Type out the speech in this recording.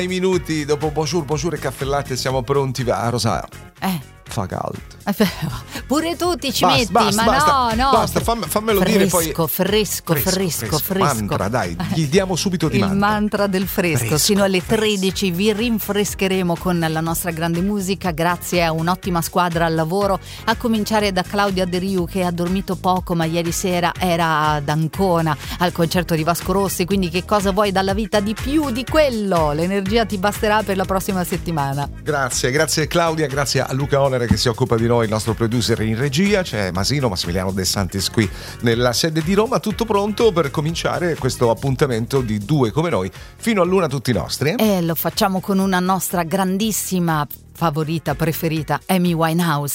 Minuti dopo bonjour e caffè latte siamo pronti. Va, Rosario. Fa caldo. Pure tu ti ci Basta, metti, basta, no. Basta, fammelo dire poi. Fresco. Mantra, dai, gli diamo subito di Il mantra del fresco. Sino alle 13 vi rinfrescheremo con la nostra grande musica, grazie a un'ottima squadra al lavoro, a cominciare da Claudia De Riu, che ha dormito poco ma ieri sera era ad Ancona al concerto di Vasco Rossi, quindi che cosa vuoi dalla vita di più di quello? L'energia ti basterà per la prossima settimana. Grazie Claudia, grazie a Luca Onere che si occupa di noi, il nostro producer in regia, c'è Massimiliano De Santis qui nella sede di Roma, tutto pronto per cominciare questo appuntamento di Due come noi fino all'una tutti nostri. E lo facciamo con una nostra grandissima favorita, preferita, Amy Winehouse.